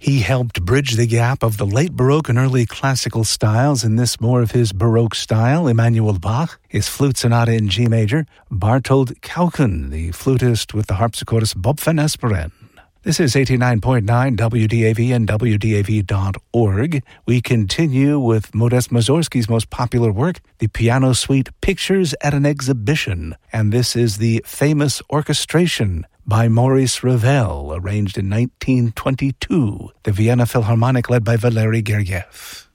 He helped bridge the gap of the late Baroque and early classical styles, in this more of his Baroque style. Emanuel Bach, his flute sonata in G major. Bartold Kauken, the flutist with the harpsichordist Bob van Esperen. This is 89.9 WDAV and WDAV.org. We continue with Modest Mussorgsky's most popular work, the piano suite Pictures at an Exhibition. And this is the famous orchestration by Maurice Ravel, arranged in 1922, the Vienna Philharmonic led by Valery Gergiev.